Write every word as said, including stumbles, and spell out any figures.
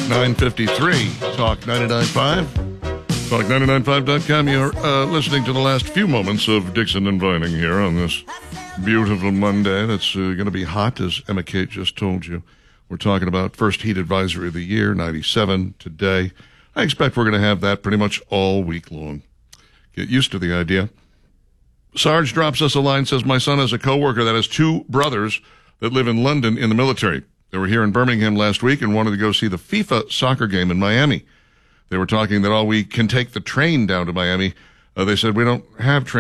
nine fifty-three. Talk ninety-nine point five. Talk nine nine five dot com. You're uh, listening to the last few moments of Dixon and Vining here on this beautiful Monday. That's uh, going to be hot, as Emma Kate just told you. We're talking about first heat advisory of the year, ninety-seven today. I expect we're going to have that pretty much all week long. Get used to the idea. Sarge drops us a line, says, my son has a coworker that has two brothers that live in London in the military. They were here in Birmingham last week and wanted to go see the FIFA soccer game in Miami. They were talking that all we can take the train down to Miami. Uh, they said we don't have trains.